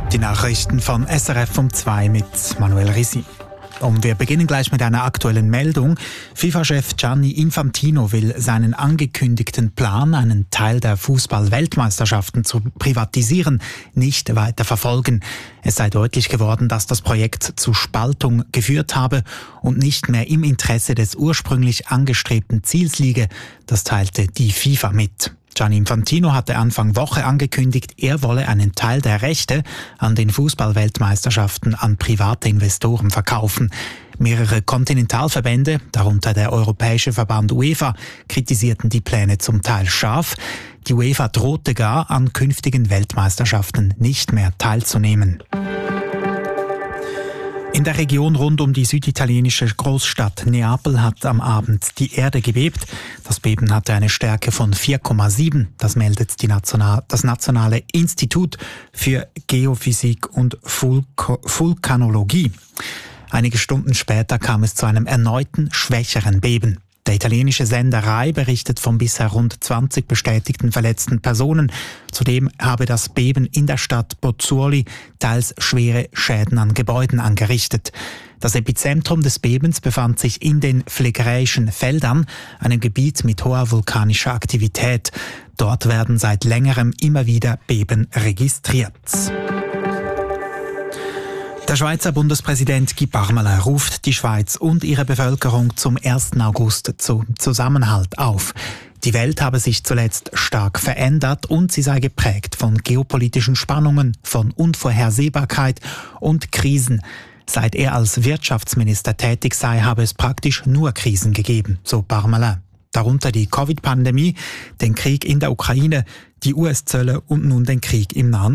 Die Nachrichten von SRF um 2 mit Manuel Risi. Und wir beginnen gleich mit einer aktuellen Meldung. FIFA-Chef Gianni Infantino will seinen angekündigten Plan, einen Teil der Fußball-Weltmeisterschaften zu privatisieren, nicht weiter verfolgen. Es sei deutlich geworden, dass das Projekt zu Spaltung geführt habe und nicht mehr im Interesse des ursprünglich angestrebten Ziels liege. Das teilte die FIFA mit. Gianni Infantino hatte Anfang Woche angekündigt, er wolle einen Teil der Rechte an den Fußball-Weltmeisterschaften an private Investoren verkaufen. Mehrere Kontinentalverbände, darunter der Europäische Verband UEFA, kritisierten die Pläne zum Teil scharf. Die UEFA drohte gar, an künftigen Weltmeisterschaften nicht mehr teilzunehmen. In der Region rund um die süditalienische Großstadt Neapel hat am Abend die Erde gebebt. Das Beben hatte eine Stärke von 4,7. Das meldet das Nationale Institut für Geophysik und Vulkanologie. Einige Stunden später kam es zu einem erneuten schwächeren Beben. Der italienische Sender Rai berichtet von bisher rund 20 bestätigten verletzten Personen. Zudem habe das Beben in der Stadt Pozzuoli teils schwere Schäden an Gebäuden angerichtet. Das Epizentrum des Bebens befand sich in den Phlegraischen Feldern, einem Gebiet mit hoher vulkanischer Aktivität. Dort werden seit längerem immer wieder Beben registriert. Der Schweizer Bundespräsident Guy Parmelin ruft die Schweiz und ihre Bevölkerung zum 1. August zum Zusammenhalt auf. Die Welt habe sich zuletzt stark verändert und sie sei geprägt von geopolitischen Spannungen, von Unvorhersehbarkeit und Krisen. Seit er als Wirtschaftsminister tätig sei, habe es praktisch nur Krisen gegeben, so Parmelin. Darunter die Covid-Pandemie, den Krieg in der Ukraine, die US-Zölle und nun den Krieg im Nahen